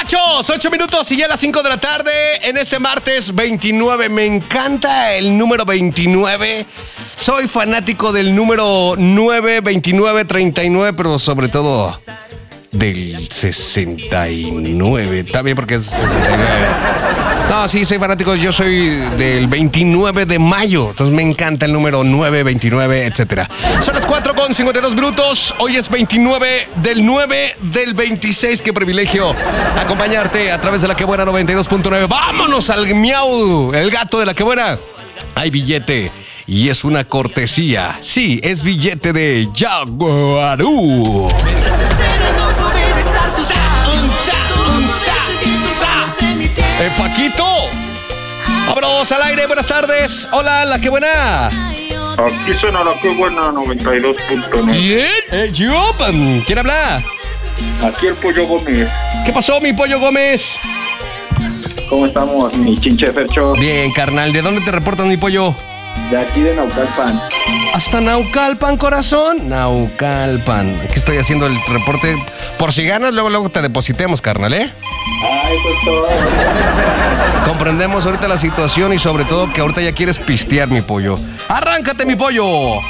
Muchachos, 8 minutos y ya a las 5 de la tarde en este martes 29. Me encanta el número 29. Soy fanático del número 9, 29, 39, pero sobre todo del 69. También porque es 69. No, sí, soy fanático. Yo soy del 29 de mayo. Entonces me encanta el número 9, 29, etcétera. Son las 4:52 minutos. Hoy es 29 del 9 del 26. Qué privilegio acompañarte a través de La Que Buena 92.9. Vámonos al miau, el gato de La Que Buena. Hay billete y es una cortesía. Sí, es billete de Jaguarú. Paquito, vámonos al aire, buenas tardes. Hola, La Que Buena. Aquí suena La Que Buena 92.9. Bien, ¿quién habla? Aquí el Pollo Gómez. ¿Qué pasó, mi Pollo Gómez? ¿Cómo estamos, mi chinche Fercho? Bien, carnal, ¿de dónde te reportas, mi pollo? De aquí de Naucalpan. ¿Hasta Naucalpan, corazón? Naucalpan. Aquí estoy haciendo el reporte. Por si ganas, luego te depositemos, carnal, ¿eh? Ah, eso es todo. Comprendemos ahorita la situación y sobre todo que ahorita ya quieres pistear, mi pollo. ¡Arráncate, mi pollo!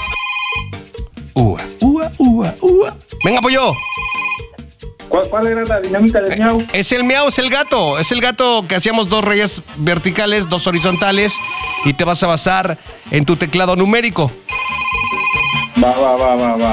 ¡Ua, ua, ua, ua! ¡Venga, pollo! ¿Cuál era la dinámica del miau? Es el miau, es el gato. Es el gato que hacíamos 2 rayas verticales, 2 horizontales y te vas a basar en tu teclado numérico. Va.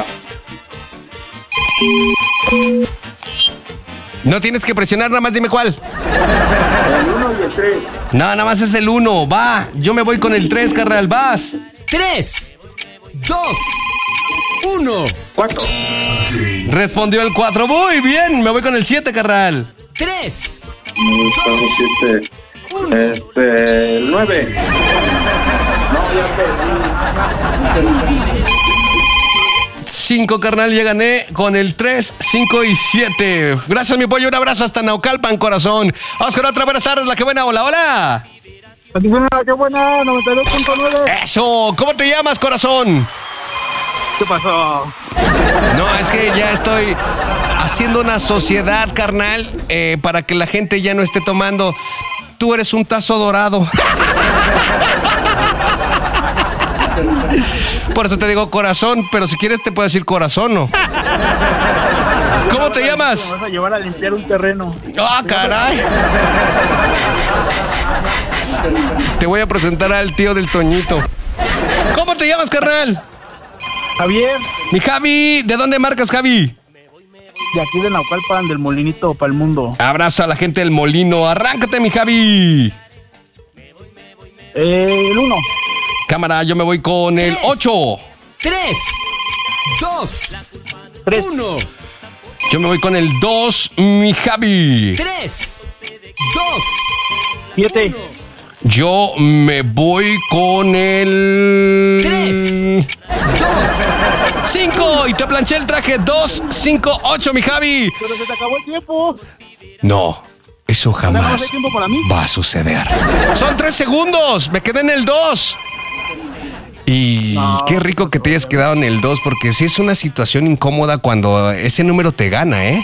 No tienes que presionar, nada más dime cuál. El 1 y el 3. No, nada más es el 1. Va, yo me voy con el 3, carnal. Vas. 3, 2, 1. 4. Respondió el 4. Muy bien, me voy con el 7, carnal. 3, Me gusta el 7. 1. El 9. No, ya perdí. 5, carnal, ya gané con el 3, 5 y 7. Gracias, mi pollo. Un abrazo hasta Naucalpan, corazón. Vamos con otra. Buenas tardes, La Que Buena. Hola, hola. Aquí suena La Que Buena 92.9. Eso. ¿Cómo te llamas, corazón? ¿Qué pasó? No, es que ya estoy haciendo una sociedad, carnal, para que la gente ya no esté tomando. Tú eres un tazo dorado. Por eso te digo corazón, pero si quieres te puedo decir corazón, ¿no? ¿Cómo te llamas? Me vas a llevar a limpiar un terreno. ¡Ah, caray! Te voy a presentar al tío del Toñito. ¿Cómo te llamas, carnal? Javier, Mi Javi, ¿de dónde marcas, Javi? de aquí de Naucalpan, del Molinito para el mundo. Abraza a la gente del Molino. Arráncate, mi Javi. El 1. Cámara, yo me voy con el 8. 3, 2, 1. Yo me voy con el 2, mi Javi. 3, 2, 7. Yo me voy con el 3, 2. 5 y te planché el traje. 2, 5, 8, mi Javi. Pero se te acabó el tiempo. No, eso ¿No jamás hay tiempo para mí? va a suceder. Son 3 segundos. Me quedé en el 2. Y qué rico que te hayas quedado en el 2, porque sí es una situación incómoda cuando ese número te gana, ¿eh?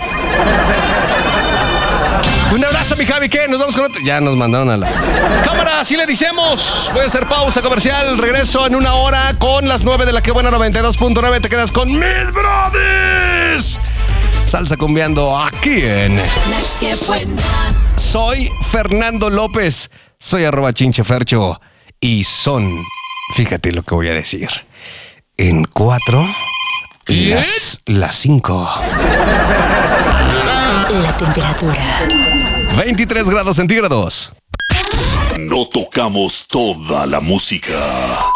Un abrazo, mi Javi, ¿qué? Nos vamos con otro. Ya nos mandaron a la cámara, así le decimos. Voy a hacer pausa comercial. Regreso en 1 hora con las 9 de La Que Buena 92.9. Te quedas con mis brothers. Salsa cumbiando aquí en La Que Buena. Soy Fernando López. Soy @chinchefercho. Y son, fíjate lo que voy a decir, en 4 las 5. La temperatura. 23 grados centígrados. No tocamos toda la música.